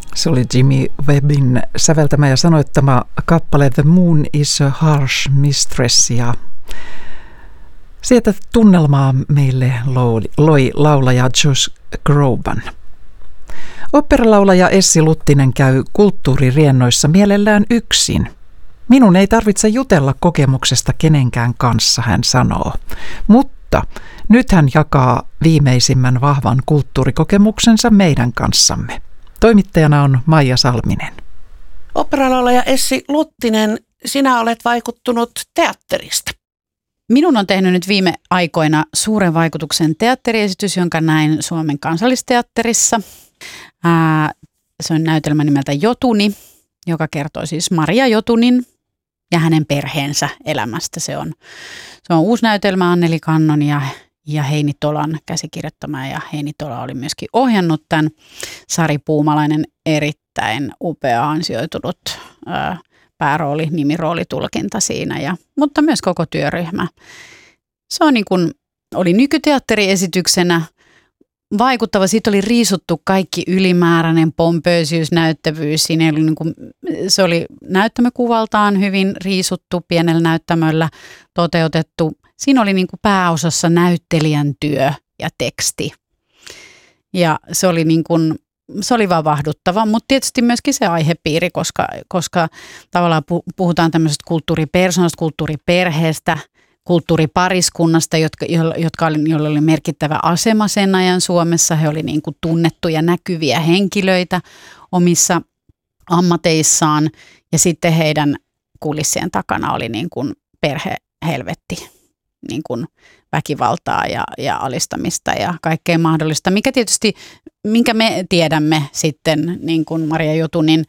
Se oli Jimmy Webbin säveltämä ja sanoittama kappale The Moon is a Harsh Mistress, ja sieltä tunnelmaa meille loi laulaja Josh Groban. Oopperalaulaja Essi Luttinen käy kulttuuririennoissa mielellään yksin. Minun ei tarvitse jutella kokemuksesta kenenkään kanssa, hän sanoo. Mutta nyt hän jakaa viimeisimmän vahvan kulttuurikokemuksensa meidän kanssamme. Toimittajana on Maija Salminen. Oopperalaulaja Essi Luttinen, sinä olet vaikuttunut teatterista. Minun on tehnyt nyt viime aikoina suuren vaikutuksen teatteriesitys, jonka näin Suomen Kansallisteatterissa. Se on näytelmä nimeltä Jotuni, joka kertoo siis Maria Jotunin ja hänen perheensä elämästä. Se on uusi näytelmä Anneli Kannon ja Heini Tolan käsikirjoittama, ja Heini Tola oli myöskin ohjannut tämän. Sari Puumalainen, erittäin upea ansioitunut päärooli, nimiroolitulkinta siinä, mutta myös koko työryhmä. Se on oli nykyteatteriesityksenä vaikuttava. Siitä oli riisuttu kaikki ylimääräinen pompöösiys, näyttävyys. Siinä se oli näyttämökuvaltaan hyvin riisuttu, pienellä näyttämöllä toteutettu. Siinä oli pääosassa näyttelijän työ ja teksti. Ja se oli se oli vavahduttava, mutta tietysti myöskin se aihepiiri, koska tavallaan puhutaan tämmöisestä kulttuuripersonasta, kulttuuriperheestä, kulttuuripariskunnasta, joilla oli merkittävä asema sen ajan Suomessa. He oli tunnettuja, näkyviä henkilöitä omissa ammateissaan, ja sitten heidän kulissien takana oli perhehelvetti, väkivaltaa ja alistamista ja kaikkea mahdollista, minkä me tiedämme sitten Maria Jotunin